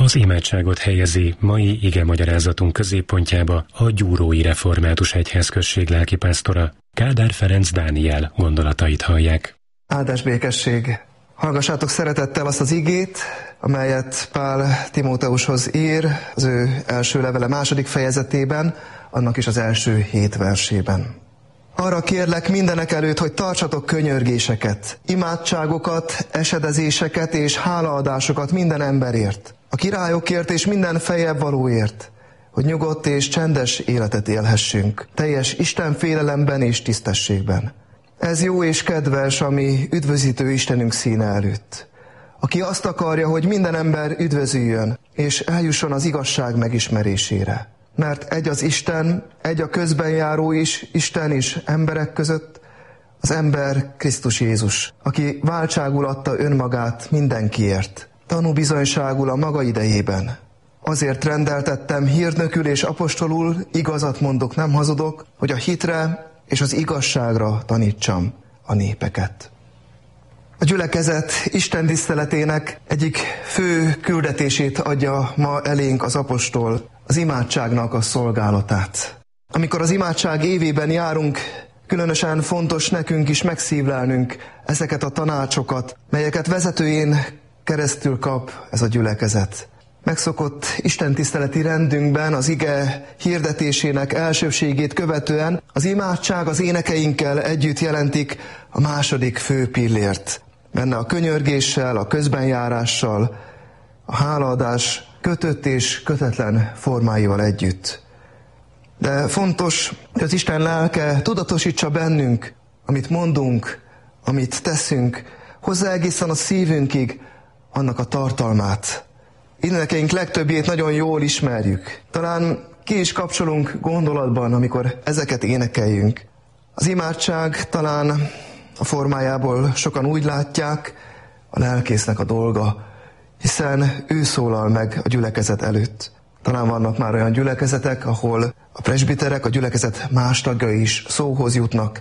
Az imádságot helyezi mai igemagyarázatunk középpontjába a Gyúrói Református Egyházközség lelkipásztora, Kádár Ferenc Dániel gondolatait hallják. Áldás békesség! Hallgassátok szeretettel azt az igét, amelyet Pál Timóteushoz ír az ő első levele 2. fejezetében, annak is az első 7 versében. Arra kérlek mindenek előtt, hogy tartsatok könyörgéseket, imádságokat, esedezéseket és hálaadásokat minden emberért, a királyokért és minden feljebb valóért, hogy nyugodt és csendes életet élhessünk, teljes Istenfélelemben és tisztességben. Ez jó és kedves, ami üdvözítő Istenünk színe előtt, aki azt akarja, hogy minden ember üdvözüljön, és eljusson az igazság megismerésére. Mert egy az Isten, egy a közben járó is, Isten is emberek között, az ember Krisztus Jézus, aki váltságul adta önmagát mindenkiért, tanúbizonyságul a maga idejében. Azért rendeltettem hírnökül és apostolul, igazat mondok, nem hazudok, hogy a hitre és az igazságra tanítsam a népeket. A gyülekezet Isten tiszteletének egyik fő küldetését adja ma elénk az apostol, az imádságnak a szolgálatát. Amikor az imádság évében járunk, különösen fontos nekünk is megszívlelnünk ezeket a tanácsokat, melyeket vezetőjén keresztül kap ez a gyülekezet. Megszokott istentiszteleti rendünkben az ige hirdetésének elsőbségét követően az imádság az énekeinkkel együtt jelentik a második fő pillért. Benne a könyörgéssel, a közbenjárással, a hálaadás kötött és kötetlen formáival együtt. De fontos, hogy az Isten lelke tudatosítsa bennünk, amit mondunk, amit teszünk, hozzá egészen a szívünkig annak a tartalmát. Énekeink legtöbbjét nagyon jól ismerjük. Talán ki is kapcsolunk gondolatban, amikor ezeket énekeljünk. Az imádság talán a formájából sokan úgy látják, a lelkésznek a dolga, hiszen ő szólal meg a gyülekezet előtt. Talán vannak már olyan gyülekezetek, ahol a presbiterek, a gyülekezet más tagjai is szóhoz jutnak,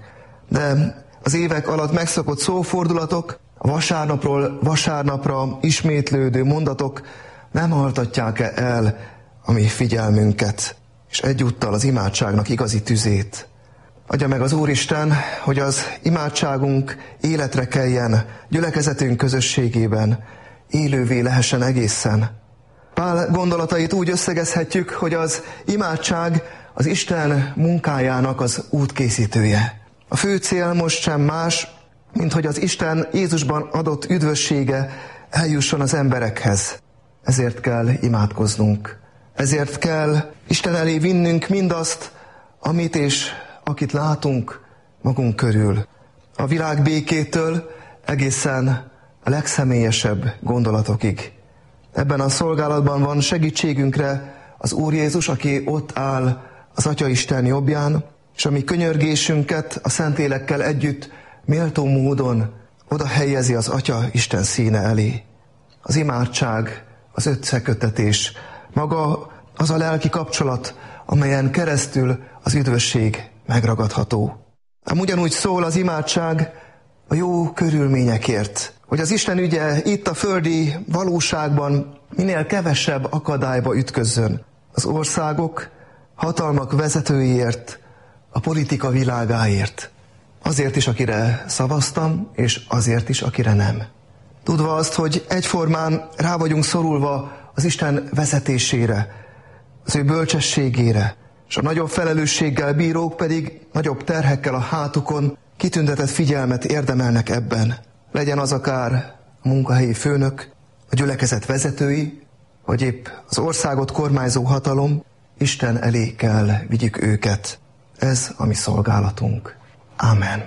de az évek alatt megszokott szófordulatok, a vasárnapról vasárnapra ismétlődő mondatok nem haltatják el a mi figyelmünket, és egyúttal az imádságnak igazi tüzét. Adja meg az Úristen, hogy az imádságunk életre keljen gyülekezetünk közösségében, élővé lehessen egészen. Pál gondolatait úgy összegezhetjük, hogy az imádság az Isten munkájának az útkészítője. A fő cél most sem más, mint hogy az Isten Jézusban adott üdvössége eljusson az emberekhez. Ezért kell imádkoznunk. Ezért kell Isten elé vinnünk mindazt, amit és akit látunk magunk körül. A világ békétől egészen a legszemélyesebb gondolatokig. Ebben a szolgálatban van segítségünkre az Úr Jézus, aki ott áll az Atya Isten jobbján, és a mi könyörgésünket a Szentlélekkel együtt méltó módon oda helyezi az Atya Isten színe elé. Az imádság, az összeköttetés, maga az a lelki kapcsolat, amelyen keresztül az üdvösség megragadható. Ám ugyanúgy szól az imádság a jó körülményekért, hogy az Isten ügye itt a földi valóságban minél kevesebb akadályba ütközzön. Az országok, hatalmak vezetőiért, a politika világáért. Azért is, akire szavaztam, és azért is, akire nem. Tudva azt, hogy egyformán rá vagyunk szorulva az Isten vezetésére, az ő bölcsességére, és a nagyobb felelősséggel bírók pedig nagyobb terhekkel a hátukon kitüntetett figyelmet érdemelnek ebben. Legyen az akár a munkahelyi főnök, a gyülekezet vezetői, vagy épp az országot kormányzó hatalom, Isten elé kell vigyük őket. Ez a mi szolgálatunk. Ámen.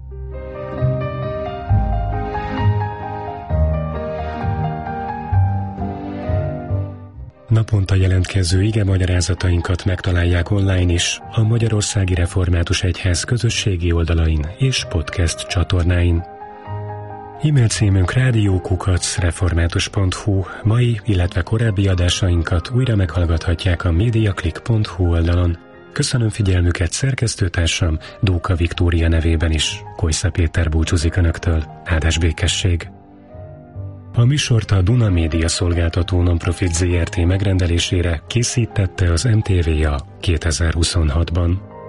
Naponta jelentkező igemagyarázatainkat megtalálják online is a Magyarországi Református Egyház közösségi oldalain és podcast csatornáin. E-mail címünk rádió@református.hu, mai, illetve korábbi adásainkat újra meghallgathatják a mediaclick.hu oldalon. Köszönöm figyelmüket, szerkesztőtársam Dóka Viktória nevében is. Kojsza Péter búcsúzik Önöktől. Áldás békesség! A műsort a Duna Média Szolgáltató Nonprofit Zrt. Megrendelésére készítette az MTV-ja 2026-ban.